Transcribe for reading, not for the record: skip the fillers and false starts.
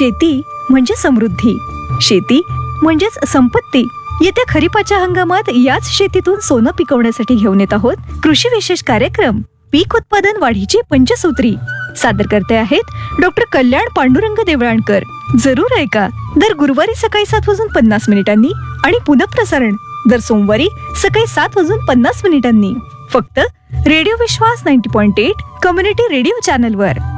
शेती म्हणजे समृद्धी, शेती म्हणजेच संपत्ती. येत्या खरीपाच्या हंगामात याच शेतीतून सोनं पिकवण्यासाठी घेऊन येत आहोत कृषी विशेष कार्यक्रम पीक उत्पादन वाढीची पंचसूत्री. सादर करते आहेत डॉक्टर कल्याण पांडुरंग देवळाणकर. जरूर ऐका. दर गुरुवारी सकाळी 7:50 आणि पुनःप्रसारण दर सोमवारी सकाळी 7:50 फक्त रेडिओ विश्वास 90.8 कम्युनिटी रेडिओ चॅनलवर.